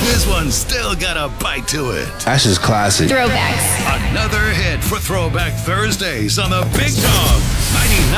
This one's still got a bite to it. That's just classic. Throwbacks. Another hit for Throwback Thursdays on the Big Dog 99.9